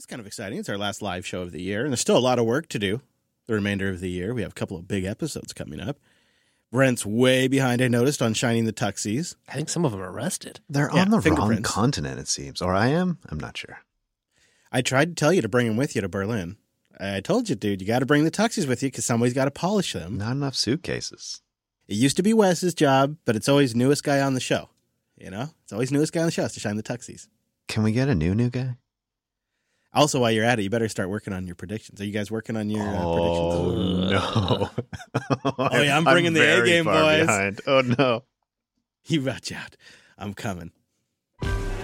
It's kind of exciting. It's our last live show of the year, and there's still a lot of work to do the remainder of the year. We have a couple of big episodes coming up. Brent's way behind, I noticed, on shining the tuxies. I think some of them are arrested. They're on the wrong continent, it seems. Or I am? I'm not sure. I tried to tell you to bring them with you to Berlin. I told you, dude, you got to bring the tuxies with you because somebody's got to polish them. Not enough suitcases. It used to be Wes's job, but it's always newest guy on the show. You know? It's always newest guy on the show is to shine the tuxies. Can we get a new guy? Also, while you're at it, you better start working on your predictions. Are you guys working on your predictions? No. Oh, yeah, I'm bringing the A game, boys. Behind. Oh, no. You watch out. I'm coming.